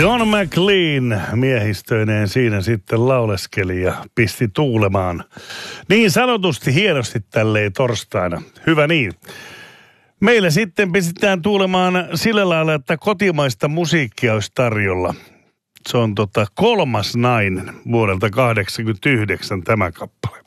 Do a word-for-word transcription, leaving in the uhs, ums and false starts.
Don McLean miehistöineen siinä sitten lauleskeli ja pisti tuulemaan. Niin sanotusti hienosti tälleen torstaina. Hyvä niin. Meillä sitten pistetään tuulemaan sillä lailla, että kotimaista musiikkia olisi tarjolla. Se on tota kolmas nainen vuodelta kahdeksankymmentäyhdeksän tämä kappale.